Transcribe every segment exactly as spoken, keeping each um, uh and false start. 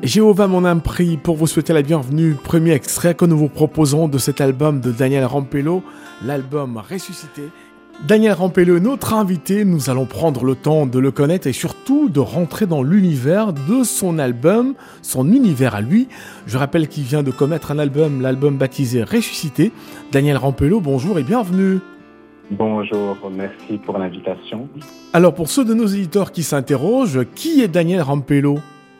Jéhovah mon âme prie pour vous souhaiter la bienvenue. Premier extrait que nous vous proposons de cet album de Daniel Rampello, l'album Ressuscité. Daniel Rampello est notre invité, nous allons prendre le temps de le connaître et surtout de rentrer dans l'univers de son album, son univers à lui. Je rappelle qu'il vient de commettre un album, l'album baptisé Ressuscité. Daniel Rampello, bonjour et bienvenue. Bonjour, merci pour l'invitation. Alors pour ceux de nos éditeurs qui s'interrogent, qui est Daniel Rampello ?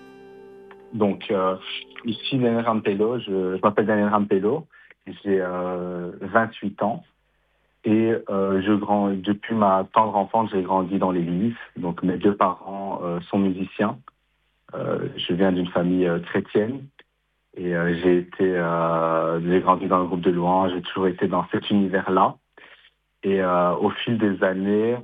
Donc euh, ici Daniel Rampello, je, je m'appelle Daniel Rampello, j'ai euh, vingt-huit ans. Et euh, je grand, depuis ma tendre enfance, j'ai grandi dans l'église. Donc mes deux parents euh, sont musiciens. Euh, je viens d'une famille euh, chrétienne et euh, j'ai été, euh, j'ai grandi dans le groupe de louanges. J'ai toujours été dans cet univers-là. Et euh, au fil des années,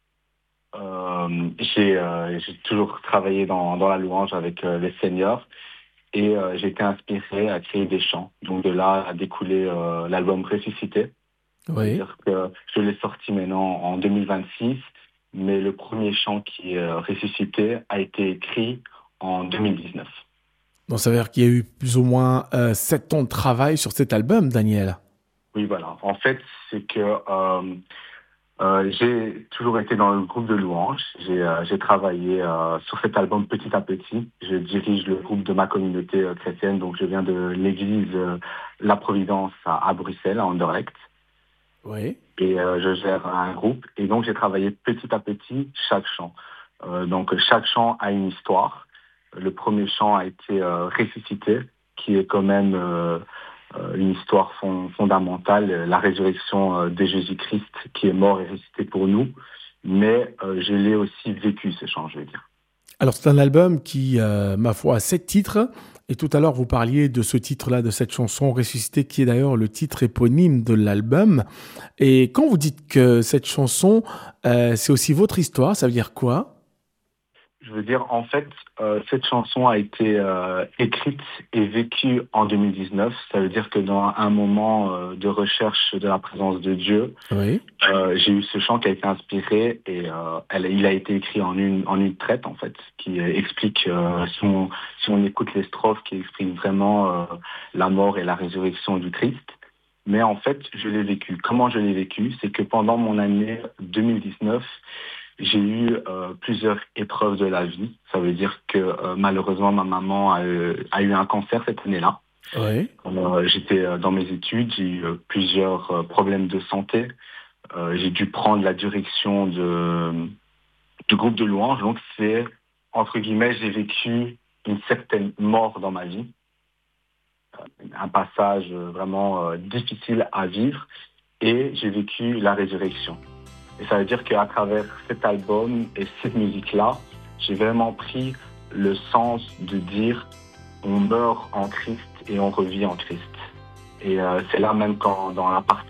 euh, j'ai, euh, j'ai toujours travaillé dans, dans la louange avec euh, les seniors et euh, j'ai été inspiré à créer des chants. Donc de là a découlé euh, l'album Ressuscité. Oui. C'est-à-dire que je l'ai sorti maintenant en deux mille vingt-six, mais le premier chant qui est ressuscité a été écrit en deux mille dix-neuf. Donc ça veut dire qu'il y a eu plus ou moins euh, sept ans de travail sur cet album, Daniel. Oui, voilà. En fait, c'est que euh, euh, j'ai toujours été dans le groupe de louanges. J'ai, euh, j'ai travaillé euh, sur cet album petit à petit. Je dirige le groupe de ma communauté euh, chrétienne, donc je viens de l'église euh, La Providence à, à Bruxelles, à Anderlecht. Oui. Et euh, je gère un groupe. Et donc, j'ai travaillé petit à petit chaque chant. Euh, donc, chaque chant a une histoire. Le premier chant a été euh, Ressuscité, qui est quand même euh, euh, une histoire fond, fondamentale, la résurrection euh, de Jésus-Christ, qui est mort et ressuscité pour nous. Mais euh, je l'ai aussi vécu, ce chant, je veux dire. Alors, c'est un album qui, euh, ma foi, a sept titres. Et tout à l'heure, vous parliez de ce titre-là, de cette chanson Ressuscité, qui est d'ailleurs le titre éponyme de l'album. Et quand vous dites que cette chanson, euh, c'est aussi votre histoire, ça veut dire quoi ? Je veux dire, en fait, euh, cette chanson a été euh, écrite et vécue en deux mille dix-neuf. Ça veut dire que dans un moment euh, de recherche de la présence de Dieu, Oui. euh, j'ai eu ce chant qui a été inspiré et euh, elle, il a été écrit en une, en une traite, en fait, qui euh, explique, euh, si, on, si on écoute les strophes, qui expliquent vraiment euh, la mort et la résurrection du Christ. Mais en fait, je l'ai vécu. Comment je l'ai vécu ? C'est que pendant mon année deux mille dix-neuf, j'ai eu euh, plusieurs épreuves de la vie. Ça veut dire que euh, malheureusement, ma maman a, euh, a eu un cancer cette année-là. Oui. Euh, j'étais euh, dans mes études, j'ai eu euh, plusieurs euh, problèmes de santé. Euh, j'ai dû prendre la direction de, du groupe de louanges. Donc c'est, entre guillemets, j'ai vécu une certaine mort dans ma vie. Un passage vraiment euh, difficile à vivre. Et j'ai vécu la résurrection. Et ça veut dire qu'à travers cet album et cette musique-là, j'ai vraiment pris le sens de dire on meurt en Christ et on revit en Christ. Et euh, c'est là même quand dans la partie